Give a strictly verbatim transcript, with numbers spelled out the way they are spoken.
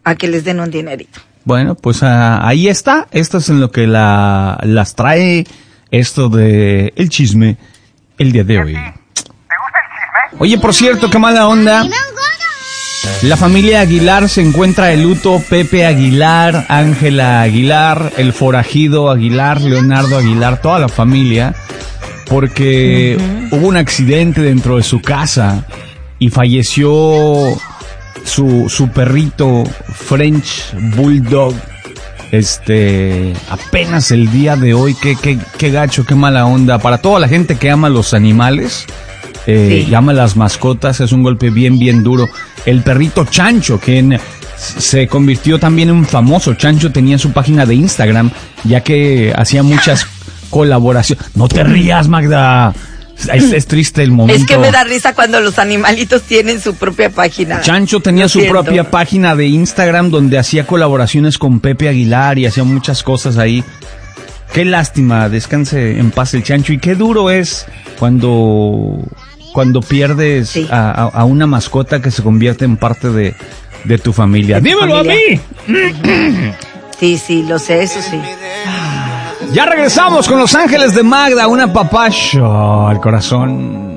a que les den un dinerito. Bueno, pues uh, ahí está. Esto es en lo que la, las trae esto de el chisme el día de hoy. ¿Te gusta el chisme? Oye, por cierto, qué mala onda. La familia Aguilar se encuentra de luto. Pepe Aguilar, Ángela Aguilar, el forajido Aguilar, Leonardo Aguilar, toda la familia, porque uh-huh. hubo un accidente dentro de su casa y falleció su, su perrito French Bulldog. Este, apenas el día de hoy. Qué, qué, qué gacho, qué mala onda. Para toda la gente que ama los animales, eh, sí. y ama las mascotas, es un golpe bien, bien duro. El perrito Chancho, que se convirtió también en un famoso. Chancho tenía su página de Instagram, ya que hacía muchas colaboraciones. No te rías, Magda. Es, es triste el momento. Es que me da risa cuando los animalitos tienen su propia página. Chancho tenía su propia página de Instagram donde hacía colaboraciones con Pepe Aguilar y hacía muchas cosas ahí. Qué lástima, descanse en paz el Chancho. Y qué duro es cuando... cuando pierdes sí. a, a, a una mascota que se convierte en parte de, de tu familia. De tu ¡Dímelo familia. a mí! Sí, sí, lo sé, eso sí. Ya regresamos con Los Ángeles de Magda, un apapacho al corazón.